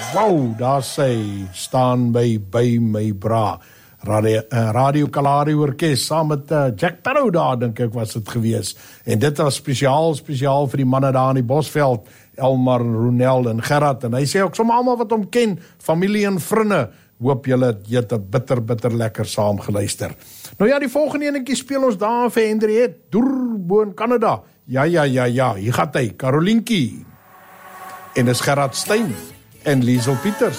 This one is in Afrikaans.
Wow, daar sê, staan by my bra. Radio Kalahari Orkes, saam met Jack Parow daar, dink ek was dit gewees. En dit was spesiaal vir die manne daar in die Bosveld, Elmar, Ronel en Gerard. En hy sê ook sommer almal wat hom ken, familie en vriende, hoop julle het 'n bitter lekker saam geluister. Nou ja, die volgende enetjie speel ons daar vir Henriette, Durbo in Canada. Ja, hier gaat hy, Karolientjie. En is Gerard Stein en Liesel Pieters.